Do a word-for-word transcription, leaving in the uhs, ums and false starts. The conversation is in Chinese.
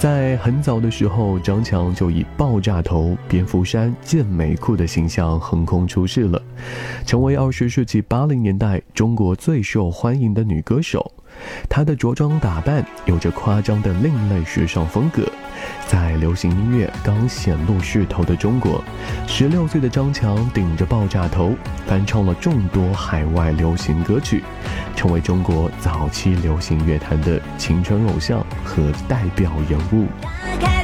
在很早的时候，张强就以爆炸头、蝙蝠衫、健美裤的形象横空出世了，成为二十世纪八零年代中国最受欢迎的女歌手。她的着装打扮有着夸张的另类时尚风格，在流行音乐刚显露势头的中国，十六岁的张强顶着爆炸头，翻唱了众多海外流行歌曲，成为中国早期流行乐坛的青春偶像和代表人物。